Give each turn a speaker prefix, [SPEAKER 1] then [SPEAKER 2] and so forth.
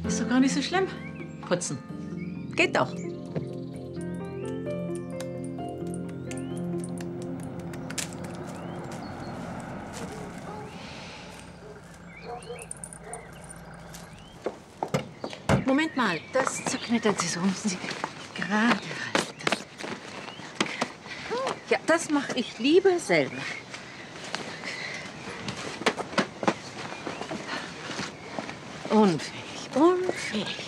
[SPEAKER 1] Ist doch gar nicht so schlimm. Putzen. Geht doch. Moment mal, das zerknittert Sie so. Müssen Sie gerade halten. Ja, das mache ich lieber selber. Unfähig, unfähig.